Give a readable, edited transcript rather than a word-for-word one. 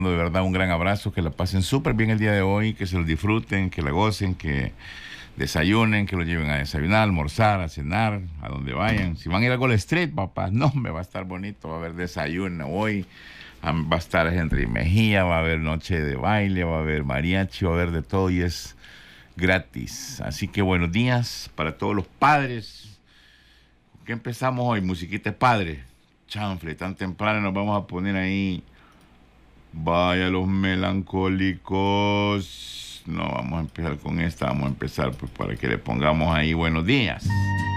De verdad, un gran abrazo, que la pasen súper bien el día de hoy, que se lo disfruten, que la gocen, que desayunen, que lo lleven a desayunar, a almorzar, a cenar, a donde vayan. Si van a ir a Gold Street, papá, no, me va a estar bonito, va a haber desayuno hoy, va a estar Henry Mejía, va a haber noche de baile, va a haber mariachi, va a haber de todo y es gratis. Así que buenos días para todos los padres. ¿Qué empezamos hoy? Musiquita de padre. Chanfle, tan temprano nos vamos a poner ahí. Vaya los melancólicos. No, vamos a empezar con esta. Vamos a empezar pues para que le pongamos ahí buenos días.